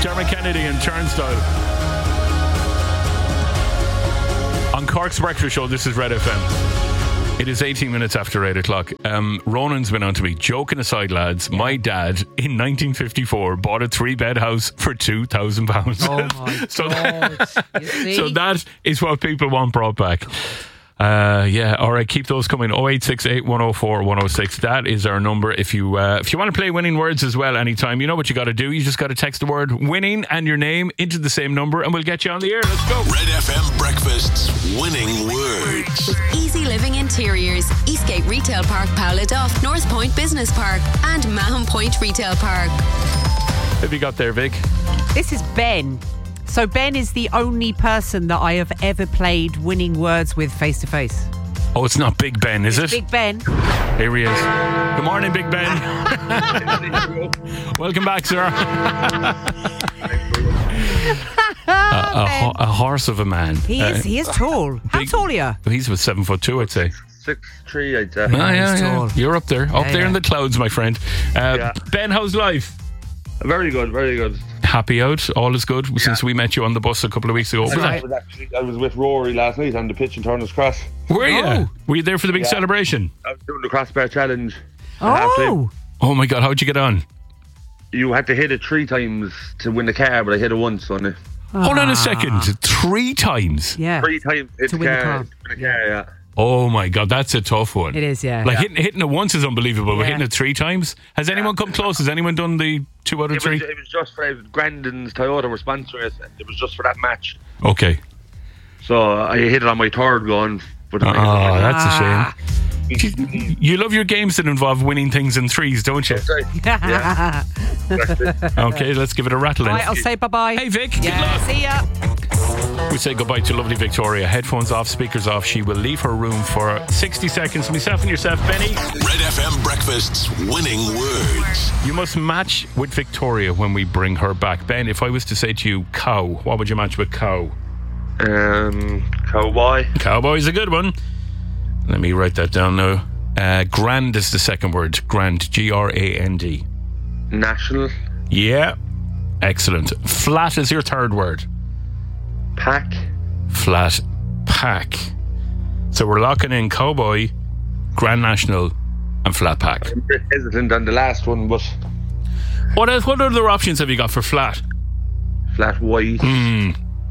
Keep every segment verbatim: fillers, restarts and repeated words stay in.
Dermot Kennedy and Turnstile. On Cork's Breakfast Show, this is Red F M. It is eighteen minutes after eight o'clock. Um, Ronan's been on to me. Joking aside, lads, my dad in nineteen fifty-four bought a three-bed house for two thousand pounds. Oh my so, God. You see? so that is what people want brought back. Uh, yeah, all right, keep those coming. oh eight six eight, one oh four, one oh six. That is our number. If you uh, if you want to play winning words as well anytime, you know what you got to do. You just got to text the word winning and your name into the same number and we'll get you on the air. Let's go. Red F M Breakfast's winning words. With Easy Living Interiors, Eastgate Retail Park, Powladuff, North Point Business Park and Mahon Point Retail Park. What have you got there, Vic? This is Ben. So Ben is the only person that I have ever played winning words with face to face. Oh, it's not Big Ben, is it? Big Ben. Here he is. Good morning, Big Ben. Welcome back, sir. a, a, ho- a horse of a man. He is. Uh, He is tall. How big- tall are you? He's with seven foot two, I'd say. Six three, I'd say. Ah, yeah, he's yeah. tall. You're up there, up Yeah, there yeah. in the clouds, my friend. Uh, Yeah. Ben, how's life? Very good, very good. Happy out? All is good since we met you on the bus a couple of weeks ago. Was I it? was actually I was with Rory last night on the pitch in Turner's Cross. Were you? Oh. Were you there for the big Yeah. celebration? I was doing the crossbar challenge. at half time. Oh. Oh my God, how'd you get on? You had to hit it three times to win the car, but I hit it once on it. Hold on a Ah. second. Three times? Yeah. Three times hit To the win the car. car. To win the car, yeah. Oh my God, that's a tough one. It is, yeah. Like Yeah. hitting, hitting it once is unbelievable, but Yeah. hitting it three times? Has anyone come close? Has anyone done the two out of It three? was, it was just for Grandin's Toyota were sponsoring it. and It was just for that match. Okay. So I hit it on my third gun. But Oh, then I that's a Ah. shame. You love your games that involve winning things in threes, don't you? yeah. Okay, let's give it a rattle All then. right, I'll say bye-bye. Hey, Vic. Good Yeah, luck. see ya. We say goodbye to lovely Victoria. Headphones off, speakers off. She will leave her room for sixty seconds. Myself and yourself, Benny. Red F M Breakfast's winning words. You must match with Victoria when we bring her back. Ben, if I was to say to you, cow, what would you match with cow? Um, cowboy. Cowboy's a good one. Let me write that down now. Uh, grand is the second word. Grand. G R A N D. National. Yeah. Excellent. Flat is your third word. Pack. Flat pack. So we're locking in cowboy, Grand National, and flat pack. I'm a bit hesitant on the last one, but What else? What other options have you got for flat? flat white. Hmm.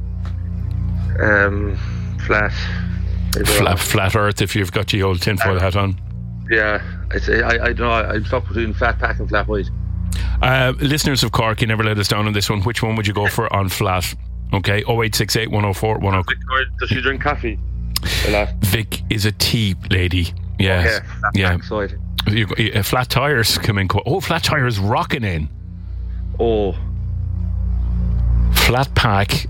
Um, flat. I don't Flat, know. flat Earth. If you've got your old tinfoil hat on. Yeah, I say I, I don't know. I'm stuck between flat pack and flat white. Uh, listeners of Cork, you never let us down on this one. Which one would you go for on flat? Okay, oh eight six eight, one oh four, one oh. Victoria, does she drink coffee a lot? Vic is a tea lady. Yes. Yeah, flat Yeah. pack side. You, uh, flat tires come in. Oh, flat tires rocking in. Oh, Flat pack.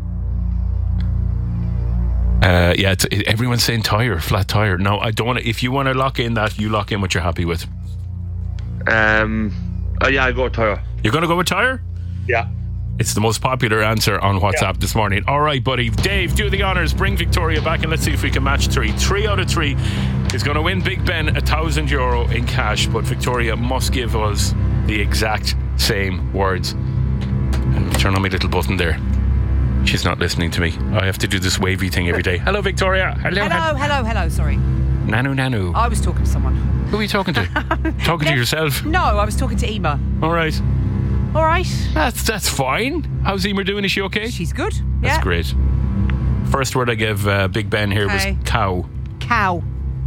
Uh, yeah, it's, it, everyone's saying tire, flat tire. No, I don't want to. If you want to lock in that, you lock in what you're happy with. um, oh yeah, I go tire. You're going to go with tire? Yeah. It's the most popular answer on WhatsApp Yeah. this morning. All right, buddy. Dave, do the honours. Bring Victoria back and let's see if we can match three. Three out of three is going to win Big Ben a thousand euro in cash, but Victoria must give us the exact same words. And turn on my little button there. She's not listening to me. I have to do this wavy thing every day. Hello, Victoria. Hello. Hello, hello, hello. Sorry. Nanu, Nanu. I was talking to someone. Who are you talking to? Talking to yourself? No, I was talking to Ema. All right. All right. That's that's fine. How's Emer doing? Is she okay? She's good. That's yeah. great. First word I gave uh, Big Ben here Okay. was cow. Cow.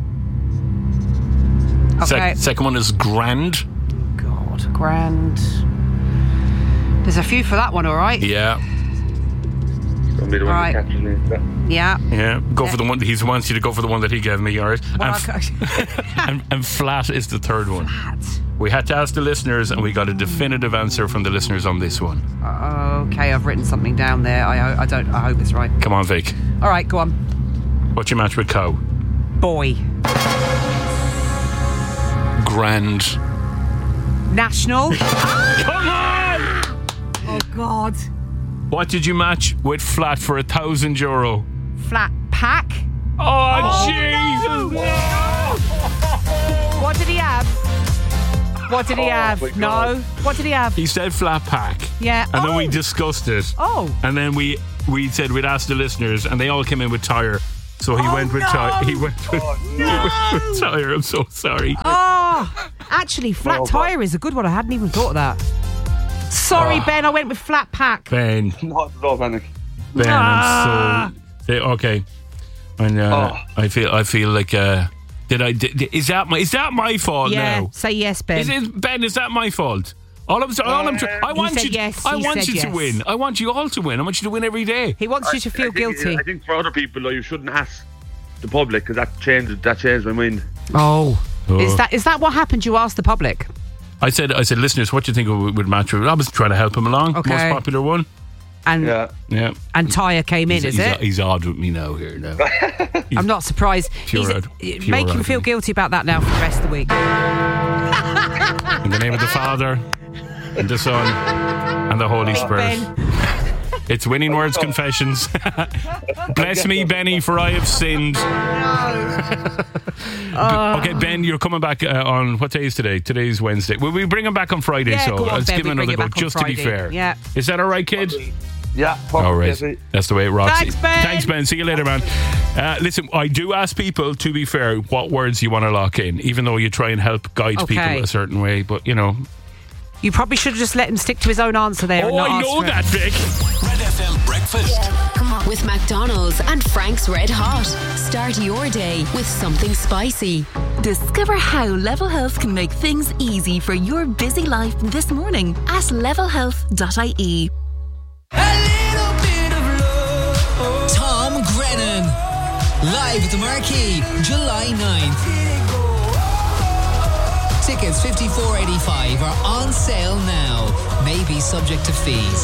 Sec- Okay. second one is grand. God, grand. There's a few for that one, all right? Yeah, Don't be the one Right. that catches me. Yeah. yeah. Go for the one. He wants you to go for the one that he gave me. All right. Well, and, I f- and, and flat is the third one. can't. We had to ask the listeners, and we got a definitive answer from the listeners on this one. Uh, okay, I've written something down there. I, ho- I don't. I hope it's right. Come on, Vic. All right, go on. What's your match with cow? Boy. Grand. National. Come on! Oh God. What did you match with flat for a thousand euro? Flat pack. Oh, Jesus! What did he have? What did he Oh, have? my No. God. What did he have? He said flat pack. Yeah. And then Oh. we discussed it. Oh. And then we we said we'd ask the listeners, and they all came in with tire. So he Oh, went with no. tire. He went with, he went with tire. I'm so sorry. Oh, actually, flat No, but- tyre is a good one. I hadn't even thought of that. Sorry, Oh. Ben. I went with flat pack. Ben, Not at all, panic. Ben, Ah. I'm so okay. And uh, Oh. I feel I feel like uh, did I did, is that my is that my fault Yeah. now? Say yes, Ben. Is it Ben? Is that my fault? All I'm, all I'm, tr- I He want said you. yes, I he want said you to yes. win. I want you all to win. I want you to win every day. He wants you to I feel think- guilty. I think for other people, though, you shouldn't ask the public because that changed that changed my mind. Oh. Oh. Is that is that what happened? You asked the public? I said, I said, listeners, what do you think would, would match? I was trying to help him along. Okay. Most popular one. And Yeah. Yeah. and tyre came in, he's, is he's, it? He's odd with me now here now. I'm not surprised. Pure He's- odd. uh, Pure make him odd, feel isn't he? guilty about that now for the rest of the week. In the name of the Father, and the Son, and the Holy Spirit. Ben. It's Winning Words Confessions. Bless me, Benny, for I have sinned. Okay, Ben, you're coming back uh, on, what day is today? Today's Wednesday. Will we bring him back on Friday? Yeah, so go on, let's Ben, give him we bring another him go, back on just to be Friday. fair. Yeah. Is that all right, kid? Yeah. All right. Yes, That's the way it rocks. Thanks, Ben. Thanks, Ben. See you later, man. Uh, listen, I do ask people, to be fair, what words you want to lock in, even though you try and help guide Okay. people a certain way. But, you know. You probably should have just let him stick to his own answer there. and Oh, not I ask know for it. that, Vic. Red F M breakfast. With McDonald's and Frank's Red Hot. Start your day with something spicy. Discover how Level Health can make things easy for your busy life this morning at level health dot I E. Tom Grennan, live at the Marquee, July ninth. Tickets fifty-four eighty-five are on sale now. Maybe subject to fees.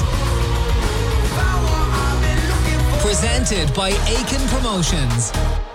Presented by Aiken Promotions.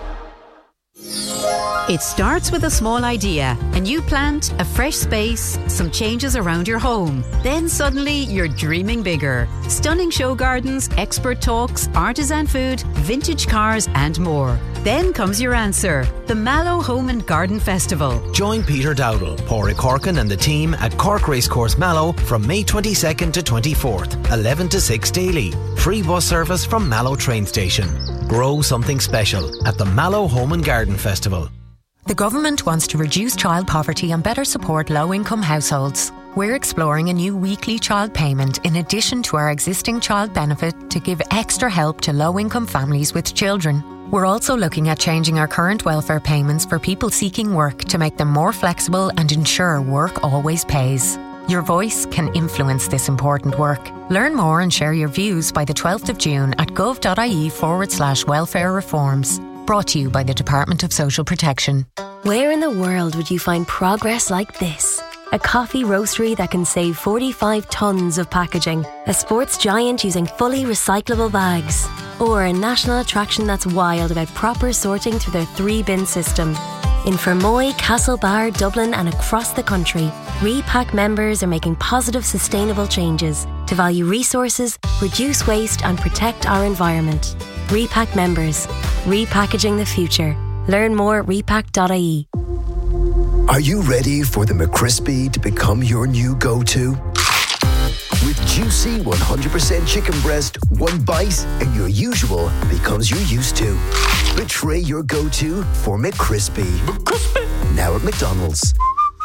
It starts with a small idea, a new plant, a fresh space, some changes around your home. Then suddenly you're dreaming bigger. Stunning show gardens, expert talks, artisan food, vintage cars and more. Then comes your answer, the Mallow Home and Garden Festival. Join Peter Dowdall, Pádraig Corkin and the team at Cork Racecourse Mallow from May twenty-second to twenty-fourth, eleven to six daily. Free bus service from Mallow train station. Grow something special at the Mallow Home and Garden Festival. The government wants to reduce child poverty and better support low-income households. We're exploring a new weekly child payment in addition to our existing child benefit to give extra help to low-income families with children. We're also looking at changing our current welfare payments for people seeking work to make them more flexible and ensure work always pays. Your voice can influence this important work. Learn more and share your views by the twelfth of June at gov.ie forward slash welfare reforms. Brought to you by the Department of Social Protection. Where in the world would you find progress like this? A coffee roastery that can save forty-five tonnes of packaging, a sports giant using fully recyclable bags, or a national attraction that's wild about proper sorting through their three-bin system. In Fermoy, Castlebar, Dublin and across the country, Repack members are making positive sustainable changes to value resources, reduce waste and protect our environment. Repack members, repackaging the future. Learn more at repack dot I E. Are you ready for the McCrispy to become your new go-to? With juicy one hundred percent chicken breast, one bite and your usual becomes your used to. Betray your go-to for McCrispy. McCrispy. Now at McDonald's.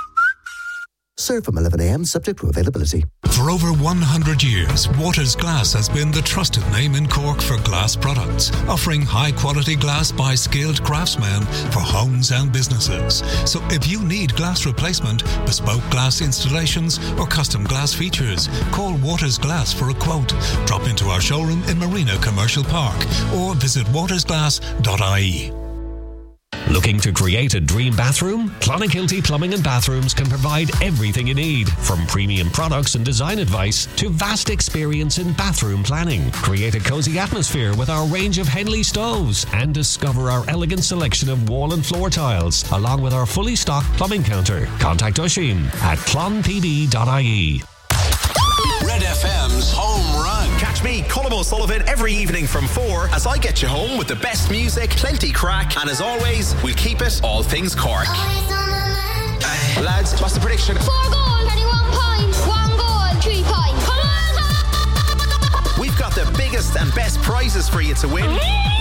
Serve from eleven a.m. subject to availability. For over one hundred years, Waters Glass has been the trusted name in Cork for glass products, offering high-quality glass by skilled craftsmen for homes and businesses. So if you need glass replacement, bespoke glass installations or custom glass features, call Waters Glass for a quote. Drop into our showroom in Marina Commercial Park or visit waters glass dot I E. Looking to create a dream bathroom? Clonakilty Plumbing and Bathrooms can provide everything you need, from premium products and design advice to vast experience in bathroom planning. Create a cozy atmosphere with our range of Henley stoves and discover our elegant selection of wall and floor tiles, along with our fully stocked plumbing counter. Contact Oisin at clon p d dot I E. Red F M's Home Run. Catch me, Colm O'Sullivan, every evening from four as I get you home with the best music, plenty crack, and as always, we'll keep it all things Cork. Always on my mind. Lads, what's the prediction? Four goals, twenty-one points. One goal, three points. Come on, We've got the biggest and best prizes for you to win.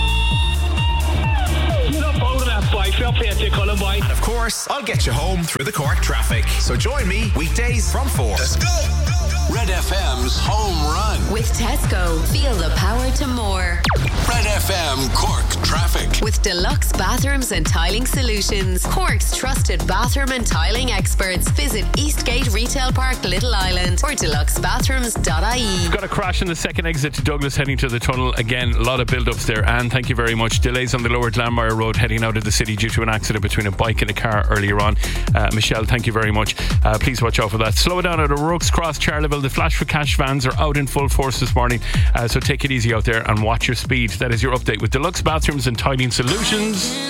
You're not bold enough, boy. Fair play to you, Colin, boy. And of course, I'll get you home through the Cork traffic. So join me weekdays from four. Let's go. Red F M's Home Run. With Tesco, feel the power to more. Red F M Cork Traffic. With Deluxe Bathrooms and Tiling Solutions, Cork's trusted bathroom and tiling experts. Visit Eastgate Retail Park, Little Island, or deluxe bathrooms dot I E. We've got a crash in the second exit to Douglas heading to the tunnel. Again, a lot of build-ups there. And thank you very much. Delays on the lower Glanmire Road heading out of the city due to an accident between a bike and a car earlier on. Uh, Michelle, thank you very much. Uh, please watch out for that. Slow down at O'Rourke's Cross, Charleville. The Flash for Cash vans are out in full force this morning. Uh, so take it easy out there and watch your speed. That is your update with Deluxe Bathrooms and Tiling Solutions.